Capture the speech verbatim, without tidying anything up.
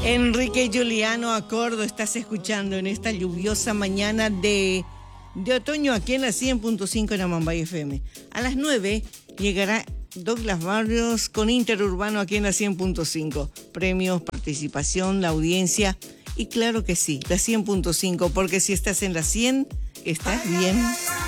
Enrique Juliano Acordo, estás escuchando en esta lluviosa mañana de, de otoño aquí en la cien punto cinco en Amambay F M. A las nueve llegará Douglas Barrios con Interurbano aquí en la cien punto cinco. Premios, participación, la audiencia y claro que sí, la cien punto cinco, porque si estás en la cien, estás bien.